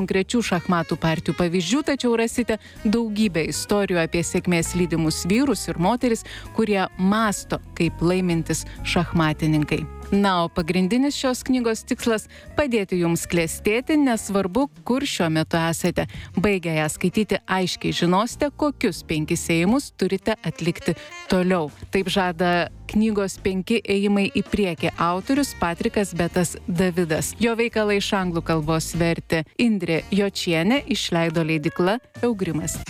konkrečių šachmatų partijų pavyzdžių, tačiau rasite daugybę istorijų apie sėkmės lydimus vyrus ir moteris, kurie mąsto kaip laimintis šachmatininkai. Na, o pagrindinis šios knygos tikslas – padėti jums klestėti, nesvarbu, kur šiuo metu esate. Baigę ją skaityti, aiškiai žinosite, kokius 5 ėjimus turite atlikti toliau. Taip žada knygos 5 ėjimai į priekį autorius Patrikas Betas Davidas. Jo veikalą iš anglų kalbos vertė Indrė Jočienė, išleido leidykla Eugrimas.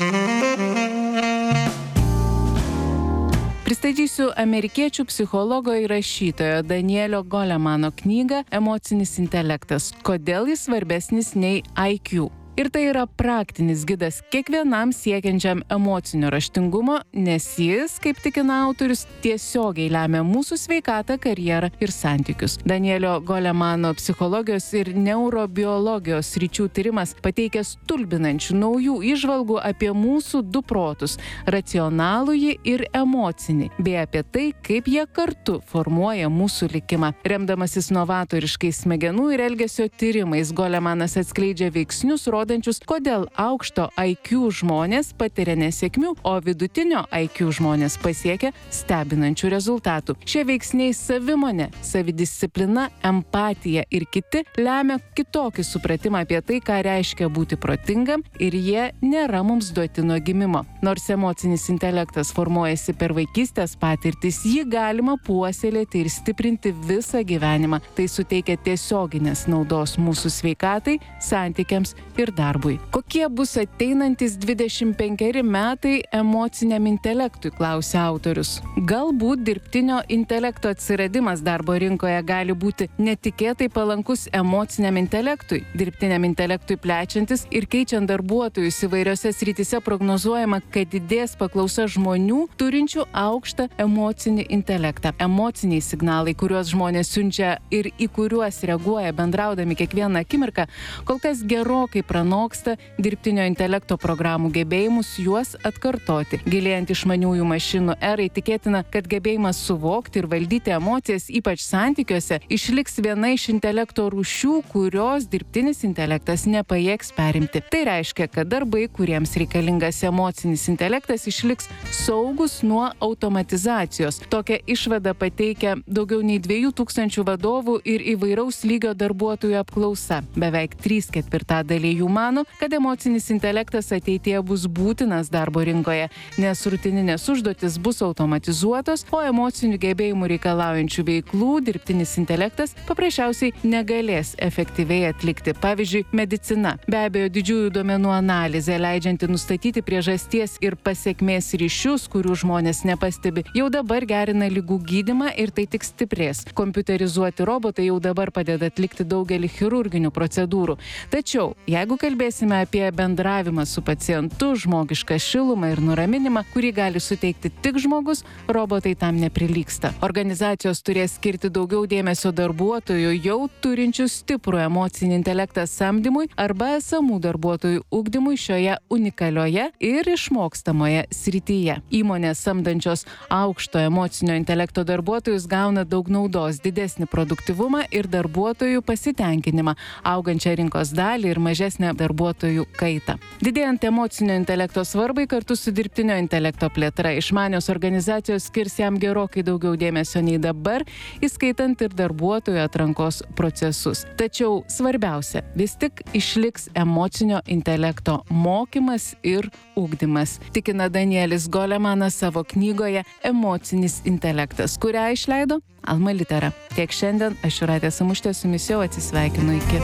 Pristatysiu amerikiečių psichologo ir rašytojo Danielio Golemano knygą Emocinis intelektas. Kodėl jis svarbesnis nei IQ? Ir tai yra praktinis gidas kiekvienam siekiančiam emocinio raštingumo, nes jis, kaip tikina autorius, tiesiogiai lemia mūsų sveikatą, karjerą ir santykius. Danielio Golemano psichologijos ir neurobiologijos sričių tyrimas pateikia stulbinančių naujų įžvalgų apie mūsų 2 protus – racionalųjį ir emocinį, bei apie tai, kaip jie kartu formuoja mūsų likimą. Remdamasis novatoriškais smegenų ir elgesio tyrimais, Golemanas atskleidžia veiksnius, rodančius, kodėl aukšto IQ žmonės patiria nesėkmių, o vidutinio IQ žmonės pasiekia stebinančių rezultatų. Šie veiksniai savimonė, savidisciplina, empatija ir kiti lemia kitokį supratimą apie tai, ką reiškia būti protingam, ir jie nėra mums duoti nuo gimimo. Nors emocinis intelektas formuojasi per vaikystės patirtis, jį galima puoselėti ir stiprinti visą gyvenimą. Tai suteikia tiesioginės naudos mūsų sveikatai, santykiams ir darbui. Kokie bus ateinantis 25 metai emociniam intelektui, klausia autorius. Galbūt dirbtinio intelekto atsiradimas darbo rinkoje gali būti netikėtai palankus emociniam intelektui. Dirbtiniam intelektui plečiantis ir keičiant darbuotojus įvairiose srityse prognozuojama, kad didės paklausa žmonių turinčių aukštą emocinį intelektą. Emociniai signalai, kuriuos žmonės siunčia ir į kuriuos reaguoja bendraudami kiekvieną akimirką, kol kas gerokai pranoksta dirbtinio intelekto programų gebėjimus juos atkartoti. Gilėjant išmaniųjų mašinų erai, tikėtina, kad gebėjimas suvokti ir valdyti emocijas, ypač santykiuose, išliks viena iš intelekto rūšių, kurios dirbtinis intelektas nepajėgs perimti. Tai reiškia, kad darbai, kuriems reikalingas emocinis intelektas, išliks saugus nuo automatizacijos. Tokią išvadą pateikia daugiau nei 2000 vadovų ir įvairaus lygio darbuotojų apklausa. Beveik 3/4 jų mano, kad emocinis intelektas ateityje bus būtinas darbo rinkoje, nes rutininės užduotis bus automatizuotos, o emocinių gebėjimų reikalaujančių veiklų dirbtinis intelektas paprasčiausiai negalės efektyviai atlikti. Pavyzdžiui, medicina. Be abejo, didžiųjų duomenų analizė, leidžianti nustatyti priežasties ir pasekmės ryšius, kurių žmonės nepastebi, jau dabar gerina ligų gydymą ir tai tik stiprės. Kompiuterizuoti robotai jau dabar padeda atlikti daugelį chirurginių procedūrų. Tačiau, jeigu kalbėsime apie bendravimą su pacientu, žmogišką šilumą ir nuraminimą, kurį gali suteikti tik žmogus, robotai tam neprilygsta. Organizacijos turės skirti daugiau dėmesio darbuotojų jau turinčių stiprų emocinį intelektą samdymui arba esamų darbuotojų ugdymui šioje unikalioje ir išmokstamoje srityje. Įmonės samdančios aukšto emocinio intelekto darbuotojus gauna daug naudos, didesnį produktyvumą ir darbuotojų pasitenkinimą, augančią rinkos dalį ir mažesnę darbuotojų kaitą. Didėjant emocinio intelekto svarbai kartu su dirbtinio intelekto plėtra, išmanios organizacijos skirs jam gerokai daugiau dėmesio nei dabar, įskaitant ir darbuotojų atrankos procesus. Tačiau svarbiausia, vis tik išliks emocinio intelekto mokymas ir ugdymas, tikina Danielis Golemanas savo knygoje Emocinis intelektas, kurią išleido Alma Litera. Tiek šiandien, aš Jūratė Samušytė, su jumis jau atsisveikinu iki.